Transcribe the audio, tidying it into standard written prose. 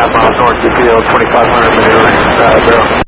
miles north of the field, 2500 maneuvering, 0.